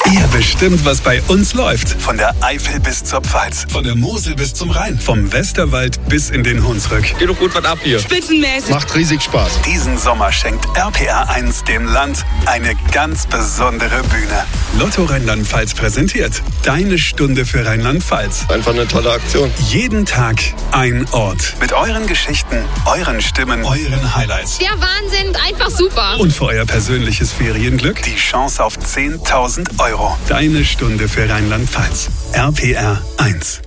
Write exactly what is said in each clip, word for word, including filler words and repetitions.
Ihr bestimmt, was bei uns läuft. Von der Eifel bis zur Pfalz. Von der Mosel bis zum Rhein. Vom Westerwald bis in den Hunsrück. Geht doch gut was ab hier. Spitzenmäßig. Macht riesig Spaß. Diesen Sommer schenkt R P R eins dem Land eine ganz besondere Bühne. Lotto Rheinland-Pfalz präsentiert Deine Stunde für Rheinland-Pfalz. Einfach eine tolle Aktion. Jeden Tag ein Ort. Mit euren Geschichten, euren Stimmen, euren Highlights. Der Wahnsinn, einfach super. Und für euer persönliches Ferienglück die Chance auf zehntausend Euro. Deine Stunde für Rheinland-Pfalz. R P R eins.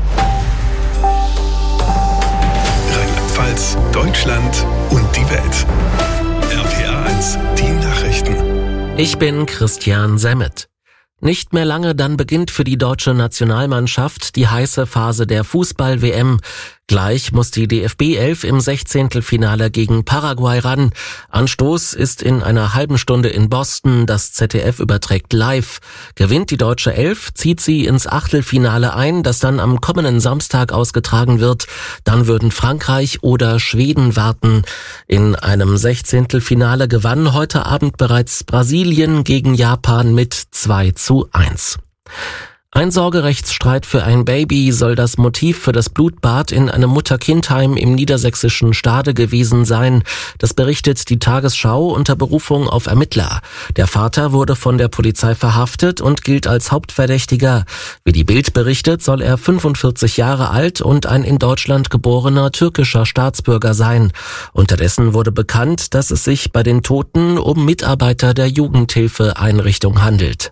Rheinland-Pfalz, Deutschland und die Welt. R P R eins, die Nachrichten. Ich bin Christian Semmet. Nicht mehr lange, dann beginnt für die deutsche Nationalmannschaft die heiße Phase der Fußball-W M. Gleich muss die D F B elf im Sechzehntelfinale gegen Paraguay ran. Anstoß ist in einer halben Stunde in Boston. Das Z D F überträgt live. Gewinnt die deutsche Elf, zieht sie ins Achtelfinale ein, das dann am kommenden Samstag ausgetragen wird. Dann würden Frankreich oder Schweden warten. In einem Sechzehntelfinale gewann heute Abend bereits Brasilien gegen Japan mit zwei zu eins. Ein Sorgerechtsstreit für ein Baby soll das Motiv für das Blutbad in einem Mutter-Kind-Heim im niedersächsischen Stade gewesen sein. Das berichtet die Tagesschau unter Berufung auf Ermittler. Der Vater wurde von der Polizei verhaftet und gilt als Hauptverdächtiger. Wie die Bild berichtet, soll er fünfundvierzig Jahre alt und ein in Deutschland geborener türkischer Staatsbürger sein. Unterdessen wurde bekannt, dass es sich bei den Toten um Mitarbeiter der Jugendhilfeeinrichtung handelt.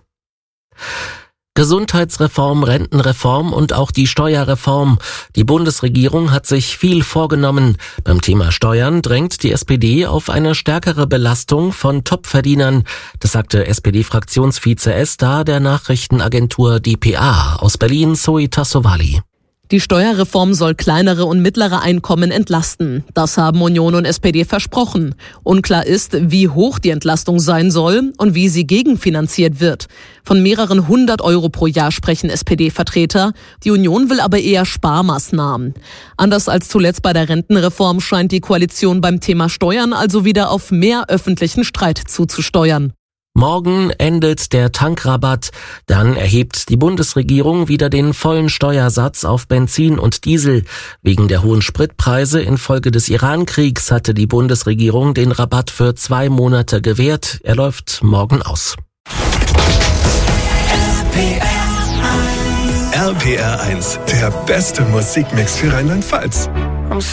Gesundheitsreform, Rentenreform und auch die Steuerreform. Die Bundesregierung hat sich viel vorgenommen. Beim Thema Steuern drängt die S P D auf eine stärkere Belastung von Topverdienern. Das sagte S P D-Fraktionsvize Esther der Nachrichtenagentur D P A aus Berlin, Zoe Tassovali. Die Steuerreform soll kleinere und mittlere Einkommen entlasten. Das haben Union und S P D versprochen. Unklar ist, wie hoch die Entlastung sein soll und wie sie gegenfinanziert wird. Von mehreren hundert Euro pro Jahr sprechen S P D-Vertreter. Die Union will aber eher Sparmaßnahmen. Anders als zuletzt bei der Rentenreform scheint die Koalition beim Thema Steuern also wieder auf mehr öffentlichen Streit zuzusteuern. Morgen endet der Tankrabatt. Dann erhebt die Bundesregierung wieder den vollen Steuersatz auf Benzin und Diesel. Wegen der hohen Spritpreise infolge des Iran-Kriegs hatte die Bundesregierung den Rabatt für zwei Monate gewährt. Er läuft morgen aus. R P R eins, der beste Musikmix für Rheinland-Pfalz.